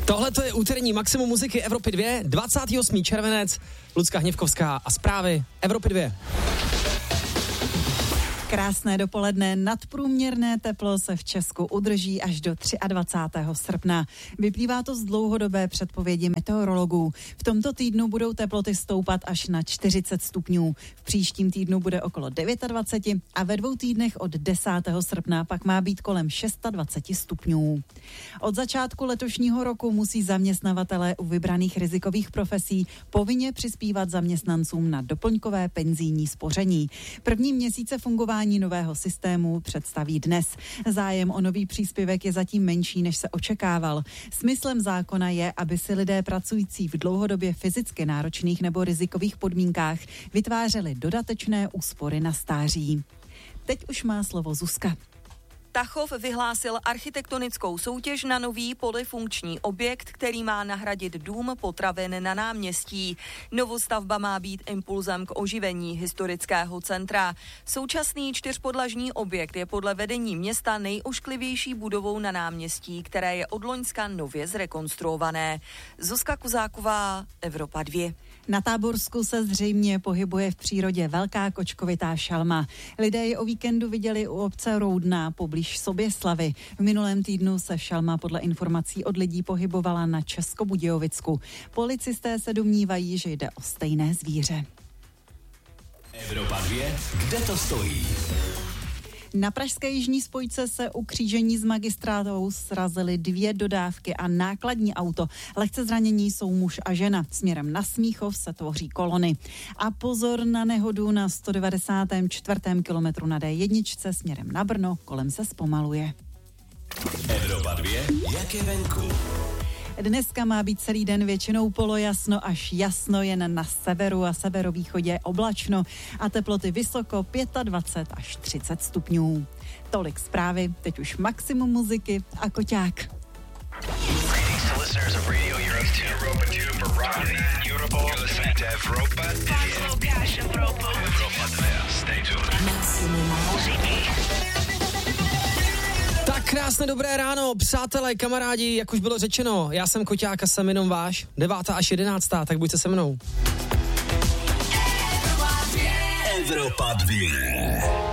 Tohle to je úterní maximum muziky Evropy 2, 28. červenec, Lucka Hněvkovská a zprávy Evropy 2. Krásné dopoledne, nadprůměrné teplo se v Česku udrží až do 23. srpna. Vyplývá to z dlouhodobé předpovědi meteorologů. V tomto týdnu budou teploty stoupat až na 40 stupňů. V příštím týdnu bude okolo 29 a ve 2 týdnech od 10. srpna pak má být kolem 26 stupňů. Od začátku letošního roku musí zaměstnavatelé u vybraných rizikových profesí povinně přispívat zaměstnancům na doplňkové penzijní spoření. První měsíce fungování nového systému představí dnes. Zájem o nový příspěvek je zatím menší, než se očekával. Smyslem zákona je, aby si lidé pracující v dlouhodobě fyzicky náročných nebo rizikových podmínkách vytvářeli dodatečné úspory na stáří. Teď už má slovo Zuzka. Tachov vyhlásil architektonickou soutěž na nový polyfunkční objekt, který má nahradit dům potravin na náměstí. Novostavba má být impulzem k oživení historického centra. Současný 4podlažní objekt je podle vedení města nejošklivější budovou na náměstí, které je od loňska nově zrekonstruované. Zuzka Kuzáková, Evropa 2. Na Táborsku se zřejmě pohybuje v přírodě velká kočkovitá šalma. Lidé ji o víkendu viděli u obce Roudná poblíž Soběslavy. V minulém týdnu se šalma podle informací od lidí pohybovala na Českobudějovicku. Policisté se domnívají, že jde o stejné zvíře. Evropa 2, kde to stojí? Na pražské jižní spojce se u křížení s Magistrátou srazily 2 dodávky a nákladní auto. Lehce zranění jsou muž a žena. Směrem na Smíchov se tvoří kolony. A pozor na nehodu na 194. kilometru na D1 směrem na Brno, kolem se zpomaluje. Evropa 2, jak je venku? Dneska má být celý den většinou polojasno až jasno, jen na severu a severovýchodě oblačno a teploty vysoko 25 až 30 stupňů. Tolik zprávy, teď už maximum muziky a Koťák. Tak krásné dobré ráno, přátelé, kamarádi, jak už bylo řečeno, já jsem Koťák a jsem jenom váš, 9. až 11. tak buďte se mnou. Evropa 2.